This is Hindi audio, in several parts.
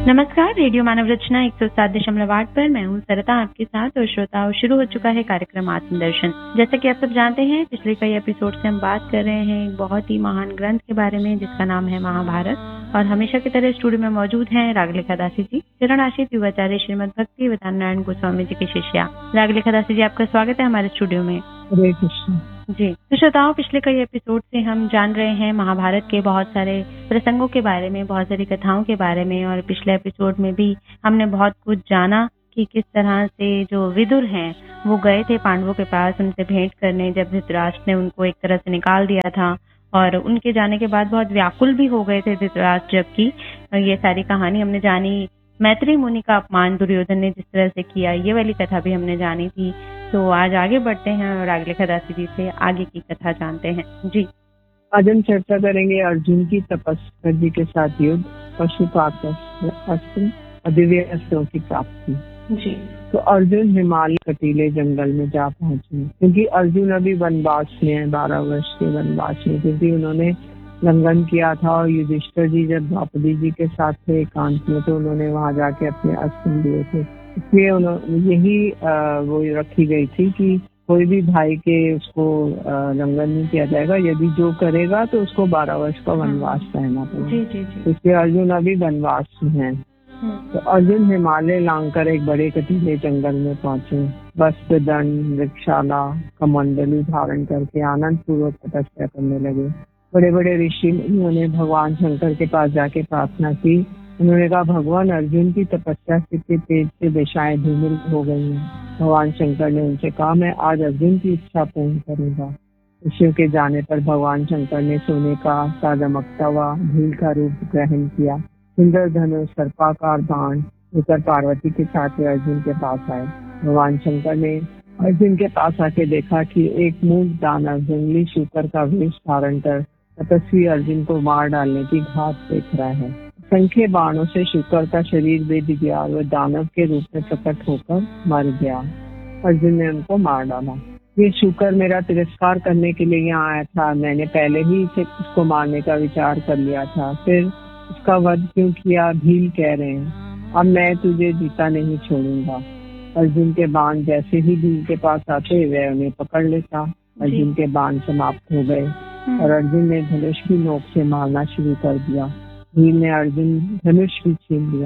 नमस्कार, रेडियो मानव रचना 107.8 पर मैं हूँ सरता आपके साथ। और श्रोताओं, शुरू हो चुका है कार्यक्रम आत्मदर्शन। जैसा कि आप सब जानते हैं, पिछले कई एपिसोड से हम बात कर रहे हैं एक बहुत ही महान ग्रंथ के बारे में जिसका नाम है महाभारत। और हमेशा की तरह स्टूडियो में मौजूद हैं रागलेखा दासी जी, चरण आश्रित युवाचार्य श्रीमद भक्ति वेदांत नारायण गोस्वामी जी की शिष्या। रागलेखा दासी जी, आपका स्वागत है हमारे स्टूडियो में। हरे कृष्ण जी। तो श्रोताओं, पिछले कई एपिसोड से हम जान रहे हैं महाभारत के बहुत सारे प्रसंगों के बारे में, बहुत सारी कथाओं के बारे में। और पिछले एपिसोड में भी हमने बहुत कुछ जाना कि किस तरह से जो विदुर हैं वो गए थे पांडवों के पास उनसे भेंट करने, जब धृतराष्ट्र ने उनको एक तरह से निकाल दिया था। और उनके जाने के बाद बहुत व्याकुल भी हो गए थे धृतराष्ट्र, जबकि ये सारी कहानी हमने जानी। मैत्री मुनि का अपमान दुर्योधन ने जिस तरह से किया, ये वाली कथा भी हमने जानी थी। तो आज आगे बढ़ते हैं और रागलेखा दासी जी से आगे की कथा जानते हैं। जी, आज हम चर्चा करेंगे अर्जुन की तपस्या जी के साथ युद्ध, पशुपात अस्त्र और दिव्य अस्त्रों की प्राप्ति। जी। तो अर्जुन हिमालय कटीले जंगल में जा पहुंचे, क्योंकि अर्जुन अभी वनवास में है, 12 वर्ष के वनवास में, क्योंकि उन्होंने लंघन किया था। और युधिष्ठिर जी जब द्रौपदी जी के साथ थे एकांत में, तो उन्होंने वहां जाके अपने अस्त्र दिए थे। इसलिए यही वो रखी गई थी कि कोई भी भाई के उसको लंघन नहीं किया जाएगा, यदि जो करेगा तो उसको 12 वर्ष का वनवास रहना पड़ेगा। इसलिए अर्जुन अभी वनवास में है। तो अर्जुन हिमालय लांघकर एक बड़े कटीले जंगल में पहुंचे। वस्त्र, दंड, वृक्षाला, कमंडलू धारण करके आनंद पूर्वक तपस्या करने लगे। बड़े बड़े ऋषि उन्होंने भगवान शंकर के पास जाके प्रार्थना की। उन्होंने कहा, भगवान, अर्जुन की तपस्या से तेज से दिशाएं धूमिल हो गई हैं। भगवान शंकर ने उनसे कहा, मैं आज अर्जुन की इच्छा पूर्ण करूंगा। ऋषियों के जाने पर भगवान शंकर ने सोने का सा दमकता हुआ भील का रूप ग्रहण किया। सुंदर धनुष, सर्पाकार बाण लेकर पार्वती के साथ अर्जुन के पास आए। भगवान शंकर ने अर्जुन के पास आके देखा कि एक मूक दानव जंगली शूकर का वेश धारण कर तपस्वी अर्जुन को मार डालने की घात देख रहा है। संख्य बाणों से शूकर का शरीर बेध गया और वह दानव के रूप में प्रकट होकर मर गया। अर्जुन ने उनको मार डाला। ये शूकर मेरा तिरस्कार करने के लिए यहाँ आया था। मैंने पहले ही उसको मारने का विचार कर लिया था, फिर उसका वध क्यों किया? भील कह रहे हैं। अब मैं तुझे जीता नहीं छोड़ूंगा। अर्जुन के बाण जैसे ही भील के पास आते वह उन्हें पकड़ लेता। अर्जुन के बाण समाप्त हो गए और अर्जुन ने धनुष की नोक से मारना शुरू कर दिया। भील ने अर्जुन धनुष भी छीन लिया,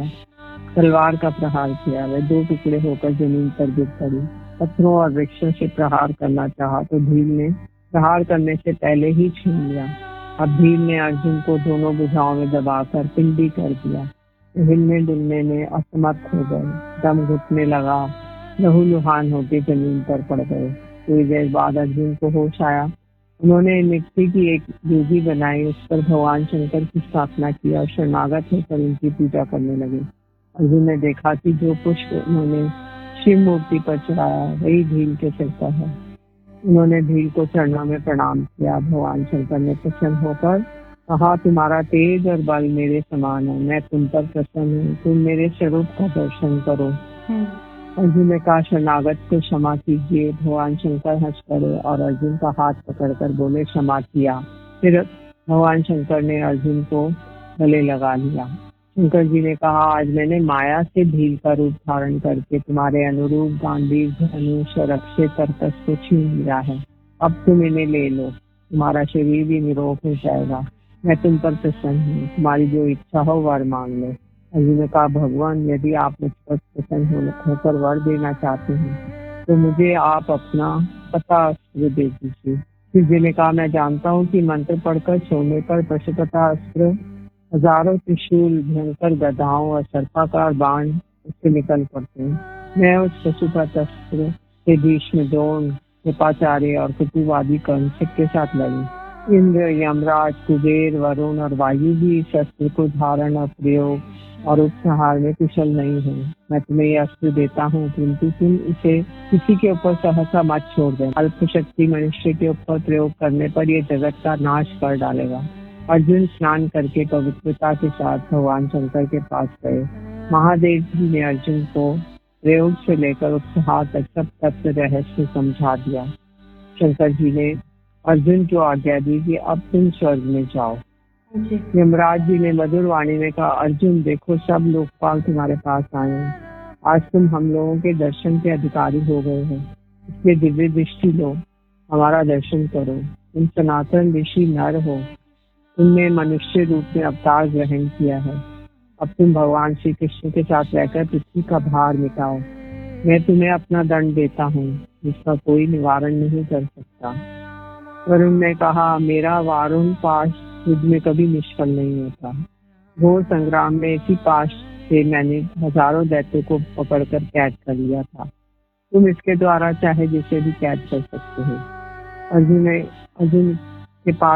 तलवार का प्रहार किया। वह 2 टुकड़े होकर जमीन पर गिर पड़ी। पत्थरों और वृक्षों से प्रहार करना चाहा तो भील ने प्रहार करने से पहले ही छीन लिया। अब भील ने अर्जुन को दोनों भुजाओं में दबाकर पिंडी कर दिया। हिलने डुलने में असमर्थ हो गए, दम घुटने लगा, लहूलुहान होकर जमीन पर पड़ गए। थोड़ी देर बाद अर्जुन को होश आया। उन्होंने मिट्टी की एक वेदी बनाई, उस पर भगवान शंकर की स्थापना की और शरणागत होकर उनकी पूजा करने लगे। अर्जुन ने देखा कि जो पुष्प उन्होंने शिव मूर्ति पर चढ़ाया वही भील के सिर पर है। उन्होंने भील को चरणों में प्रणाम किया। भगवान शंकर ने प्रसन्न होकर कहा, तुम्हारा तेज और बल मेरे समान है, मैं तुम पर प्रसन्न हूँ, तुम मेरे स्वरूप का दर्शन करो। अर्जुन ने कहा, शरणागत को क्षमा कीजिए। भगवान शंकर हंस पड़े और अर्जुन का हाथ पकड़कर बोले, क्षमा किया। फिर भगवान शंकर ने अर्जुन को गले लगा लिया। शंकर जी ने कहा, आज मैंने माया से भील का रूप धारण करके तुम्हारे अनुरूप गांडीव, धनुष और अक्षय तरकस को छीन लिया है। अब तुम इन्हें ले लो, तुम्हारा शरीर भी निरोग हो जाएगा। मैं तुम पर प्रसन्न हूँ, तुम्हारी जो इच्छा हो वर मांग लो। अर्जुन ने कहा, भगवान, यदि आप मुझ पर प्रसन्न होकर वर देना चाहते हैं तो मुझे आप अपना पता अस्त्र दे दीजिए। शिव ने कहा, मैं जानता हूँ कि मंत्र पढ़कर सोने पर पशुपता अस्त्र, हजारों त्रिशूल, भयंकर गदाओं और सर्पाकार बाण उससे निकल पड़ते हैं। मैं उस पशुपत अस्त्र से भीष्म, द्रोण, कृपाचार्य और कुतुवादी कर्ण के साथ लड़ी। इंद्र, यमराज, कुबेर, वरुण और वायु भी इस अस्त्र को धारण और प्रयोग और उपसंहार में कुशल नहीं है। मैं तुम्हें यह अस्त्र देता हूँ, किंतु तुम इसे किसी के ऊपर सहसा मत छोड़ देना। अल्प शक्ति मनुष्य के ऊपर प्रयोग करने पर यह जगत का नाश कर डालेगा। अर्जुन स्नान करके पवित्रता के साथ भगवान शंकर के पास गए। महादेव जी ने अर्जुन को प्रयोग से लेकर उपसंहार तक सब तत्व रहस्य समझा दिया। शंकर जी ने अर्जुन को आज्ञा दी कि अब तुम स्वर्ग में जाओ। जी। यमराज जी ने मधुर वाणी में कहा, अर्जुन देखो सब लोकपाल तुम्हारे पास आए हैं। आज तुम हम लोगों के दर्शन के अधिकारी हो गए हो, इसलिए दिव्य दृष्टि लो, हमारा दर्शन करो। तुम सनातन ऋषि नर हो, तुमने मनुष्य रूप में अवतार ग्रहण किया है। अब तुम भगवान श्री कृष्ण के साथ रहकर पृथ्वी का भार मिटाओ। मैं तुम्हें अपना दंड देता हूँ, जिसका कोई निवारण नहीं कर सकता। वरुण ने कहा, मेरा वारुण पाश युद्ध में कभी निष्फल नहीं होता। घोर संग्राम में इसी पाश से मैंने हजारों दैत्यों को पकड़कर कैद कर लिया था। तुम इसके द्वारा चाहे जिसे भी कैद कर सकते हो। अर्जुन के पास